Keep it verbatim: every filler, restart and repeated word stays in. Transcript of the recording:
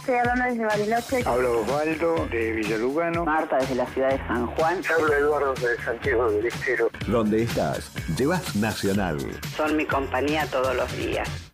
Estoy hablando desde Bariloche. Habla Osvaldo de Villalugano. Marta desde la ciudad de San Juan. Habla Eduardo de Santiago del Estero. Donde estás, llevas Nacional. Son mi compañía todos los días.